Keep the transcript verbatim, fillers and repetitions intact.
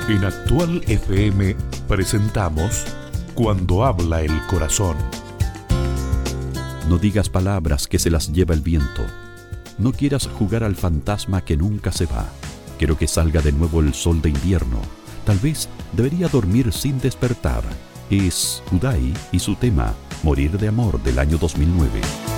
En Actual F M presentamos Cuando habla el corazón. No digas palabras que se las lleva el viento. No quieras jugar al fantasma que nunca se va. Quiero que salga de nuevo el sol de invierno. Tal vez debería dormir sin despertar. Es Kudai y su tema Morir de amor del año dos mil nueve.